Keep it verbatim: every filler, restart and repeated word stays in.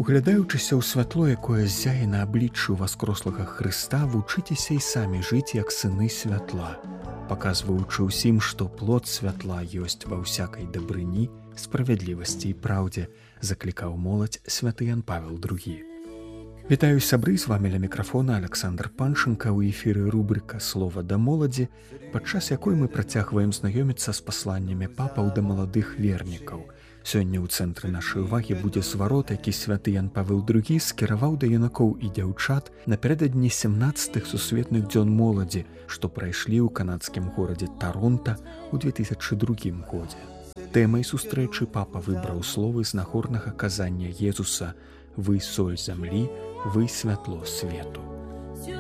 Углядаючыся ў святло, якое ззяе на абліччы васкрослага Хрыста, вучыцеся і самі жыць як сыны святла, паказваючы ўсім, што плод святла ёсць ва ўсякай дабрыні, справядлівасці і праўдзе, заклікаў моладзь святы Ян Павел другі. Вітаю сябры, з вамі ля мікрафона Александр Панченка, у эфіры рубрика «Слова да моладзі», падчас якой мы працягваем знаёміцца з пасланнямі папаў да маладых вернікаў. Сёння ў цэнтры нашай увагі будзе зварот, які святы Ян Павел другі скіраваў да юнакоў і дзяўчат напярэдадні сямнаццатых сусветных дзён моладзі, што прайшлі ў канадскім горадзе Таронта ў две тысячы другім годзе. Тэмай сустрэчы папа выбраў словы з нагорнага казання Езуса «Вы соль зямлі, вы святло свету».